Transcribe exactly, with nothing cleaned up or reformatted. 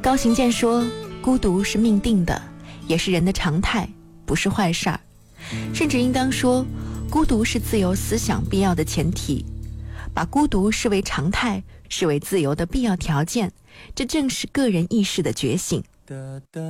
高行健说，孤独是命定的，也是人的常态，不是坏事儿。甚至应当说，孤独是自由思想必要的前提。把孤独视为常态，视为自由的必要条件，这正是个人意识的觉醒。